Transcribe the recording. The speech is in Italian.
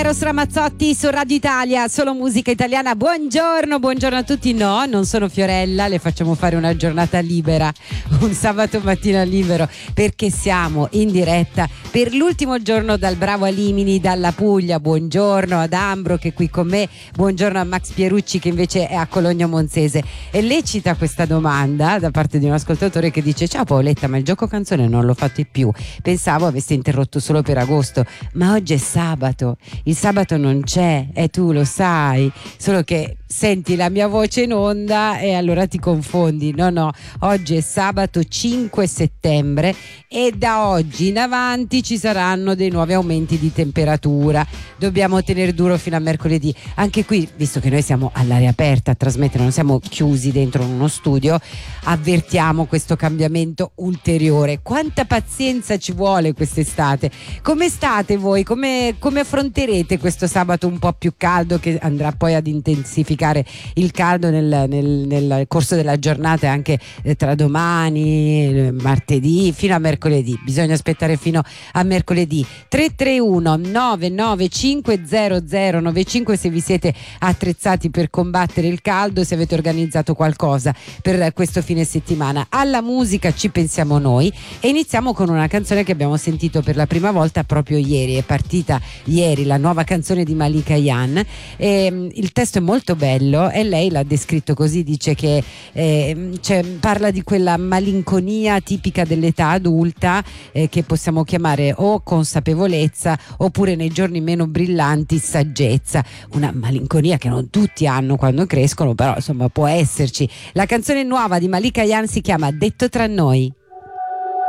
Eros Ramazzotti su Radio Italia, solo musica italiana. Buongiorno a tutti. No, non sono Fiorella, le facciamo fare una giornata libera, un sabato mattina libero, perché siamo in diretta per l'ultimo giorno dal Bravo Alimini, dalla Puglia. Buongiorno ad Ambro che è qui con me, buongiorno a Max Pierucci che invece è a Cologno Monzese. È lecita questa domanda da parte di un ascoltatore che dice: ciao Paoletta, ma il gioco canzone non lo fate più, pensavo aveste interrotto solo per agosto, ma oggi è sabato. Il sabato non c'è e tu lo sai, solo che senti la mia voce in onda e allora ti confondi. No, oggi è sabato 5 settembre e da oggi in avanti ci saranno dei nuovi aumenti di temperatura. Dobbiamo tenere duro fino a mercoledì. Anche qui, visto che noi siamo all'aria aperta a trasmettere, non siamo chiusi dentro uno studio, avvertiamo questo cambiamento ulteriore. Quanta pazienza ci vuole quest'estate? Come state voi? Come affronterete questo sabato un po' più caldo, che andrà poi ad intensificare il caldo nel corso della giornata, anche tra domani, martedì, fino a mercoledì? Bisogna aspettare fino a mercoledì. 331 995 0095 se vi siete attrezzati per combattere il caldo, se avete organizzato qualcosa per questo fine settimana. Alla musica ci pensiamo noi e iniziamo con una canzone che abbiamo sentito per la prima volta proprio ieri. È partita ieri la nuova canzone di Malika Yan e il testo è molto bello e lei l'ha descritto così, dice che parla di quella malinconia tipica dell'età adulta che possiamo chiamare o consapevolezza oppure nei giorni meno brillanti saggezza, una malinconia che non tutti hanno quando crescono, però insomma può esserci. La canzone nuova di Malika Yan si chiama Detto tra noi.